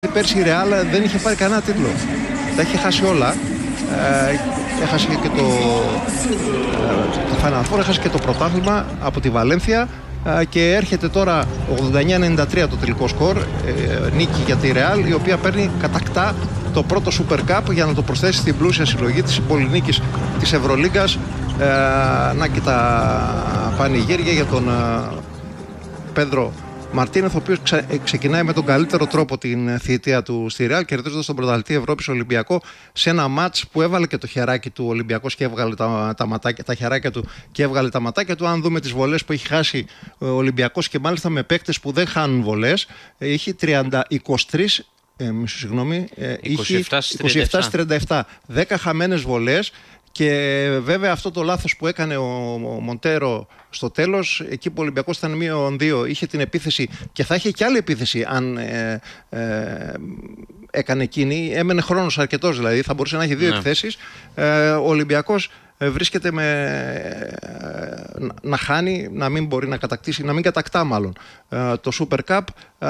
Πέρσι η Ρεάλ δεν είχε πάρει κανένα τίτλο. Τα είχε χάσει όλα. Έχασε και το Final Four, έχασε και το πρωτάθλημα από τη Βαλένθια και έρχεται τώρα 89-93 το τελικό σκορ, νίκη για τη Ρεάλ, η οποία παίρνει κατακτά το πρώτο Super Cup για να το προσθέσει στην πλούσια συλλογή της πολυνίκης της Ευρωλίγκας. Να και τα πανηγύρια για τον Πέδρο Μαρτίνεθ, ο οποίος ξεκινάει με τον καλύτερο τρόπο την θητεία του στη Ρεάλ, κερδίζοντας τον πρωταθλητή Ευρώπης Ολυμπιακό σε ένα μάτς που έβαλε και το χεράκι του Ολυμπιακός και έβγαλε τα χεράκια του και έβγαλε τα ματάκια του. Αν δούμε τις βολές που έχει χάσει ο Ολυμπιακός, και μάλιστα με παίκτες που δεν χάνουν βολές, έχει 27-37, 10 χαμένες βολές. Και βέβαια αυτό το λάθος που έκανε ο Μοντέρο στο τέλος, εκεί που ο Ολυμπιακός ήταν -2, είχε την επίθεση και θα είχε και άλλη επίθεση αν έκανε εκείνη. Έμενε χρόνος αρκετός, δηλαδή θα μπορούσε να έχει δύο επιθέσεις. Ο Ολυμπιακός βρίσκεται να χάνει, να μην μπορεί να κατακτήσει, να μην κατακτά μάλλον το Super Cup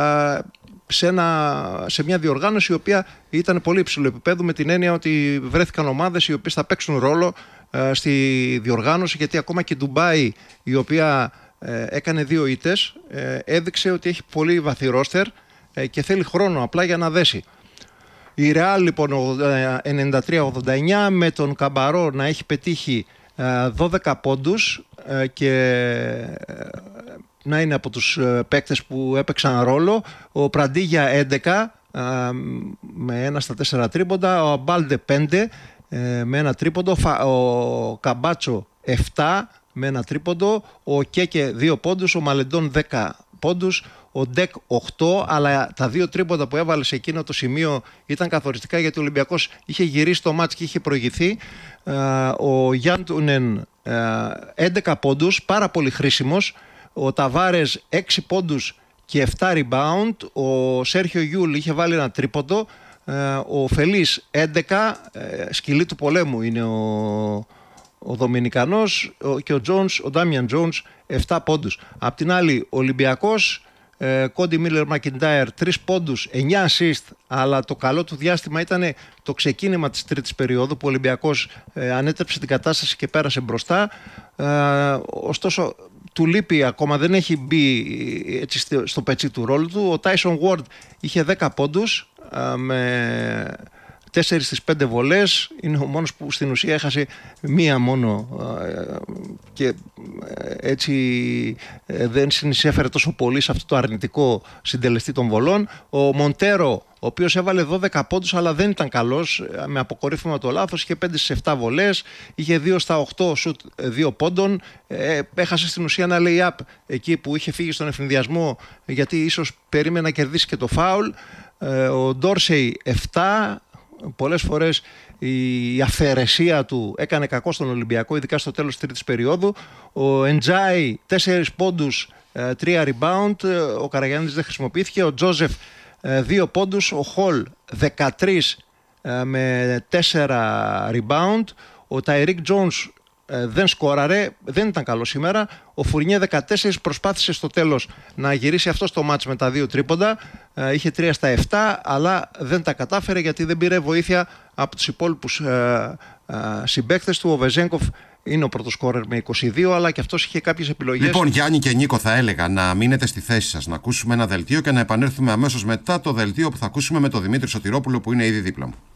σε μια διοργάνωση η οποία ήταν πολύ υψηλού επίπεδου, με την έννοια ότι βρέθηκαν ομάδες οι οποίες θα παίξουν ρόλο στη διοργάνωση, γιατί ακόμα και η Ντουμπάι, η οποία έκανε 2 ήττες, έδειξε ότι έχει πολύ βαθύ ρόστερ και θέλει χρόνο απλά για να δέσει. Η Ρεάλ λοιπόν 93-89, με τον Καμπαρό να έχει πετύχει 12 πόντους και να είναι από τους παίκτες που έπαιξαν ρόλο. Ο Πραντίγια 11 με 1 στα 4 τρίποντα, ο Αμπάλντε 5 με 1 τρίποντο, ο Καμπάτσο 7 με 1 τρίποντο, ο Κέκε 2 πόντους, ο Μαλεντών 10 πόντους, ο Ντεκ 8, αλλά τα 2 τρίποντα που έβαλε σε εκείνο το σημείο ήταν καθοριστικά, γιατί ο Ολυμπιακός είχε γυρίσει το μάτς και είχε προηγηθεί. Ο Γιάντουνεν 11 πόντους, πάρα πολύ χρήσιμος. Ο Ταβάρες 6 πόντους και 7 rebound. Ο Σέρχιο Γιούλ είχε βάλει 1 τρίποντο. Ο Φελής 11, σκυλή του πολέμου είναι ο Δομινικανός, και ο Ντάμιαν Τζόουνς 7 πόντους. Απ' την άλλη ο Ολυμπιακός, Κόντι Μίλλερ Μακιντάιρ 3 πόντους, 9 assist, αλλά το καλό του διάστημα ήταν το ξεκίνημα της τρίτης περίοδου, που ο Ολυμπιακός ανέτρεψε την κατάσταση και πέρασε μπροστά. Ωστόσο του λείπει ακόμα, δεν έχει μπει έτσι στο πετσί του ρόλου του. Ο Τάισον Γουόρντ είχε 10 πόντους με 4 στις 5 βολές. Είναι ο μόνος που στην ουσία έχασε μία μόνο και έτσι δεν συνεισέφερε τόσο πολύ σε αυτό το αρνητικό συντελεστή των βολών. Ο Μοντέρο, ο οποίος έβαλε 12 πόντους αλλά δεν ήταν καλός, με αποκορύφωμα το λάθος, είχε 5 στις 7 βολές, είχε 2 στα 8 σουτ 2 πόντων, έχασε στην ουσία ένα lay-up εκεί που είχε φύγει στον ευνηδιασμό, γιατί ίσως περίμενε να κερδίσει και το φάουλ. Ο Ντόρσεϊ 7, πολλές φορές η αυθαιρεσία του έκανε κακό στον Ολυμπιακό, ειδικά στο τέλος της τρίτης περίοδου. Ο Εντζάι 4 πόντους, 3 rebound, ο Καραγιάννης δεν χρησιμοποιήθηκε. Ο Τζόζεφ 2 πόντους, ο Χολ 13 με 4 rebound. Ο Ταϊρίκ Τζόνς δεν σκόραρε, δεν ήταν καλό σήμερα. Ο Φουρνιέ 14 προσπάθησε στο τέλος να γυρίσει αυτό στο μάτς με τα 2 τρίποντα, είχε 3 στα 7, αλλά δεν τα κατάφερε γιατί δεν πήρε βοήθεια από τους υπόλοιπους συμπαίκτες του. Ο Βεζέγκοφ είναι ο πρώτος σκόρερ με 22, αλλά και αυτός είχε κάποιες επιλογές. Λοιπόν, Γιάννη και Νίκο, θα έλεγα να μείνετε στη θέση σας, να ακούσουμε ένα δελτίο και να επανέλθουμε αμέσως μετά το δελτίο που θα ακούσουμε με τον Δημήτρη Σωτηρόπουλο, που είναι ήδη δίπλα μου.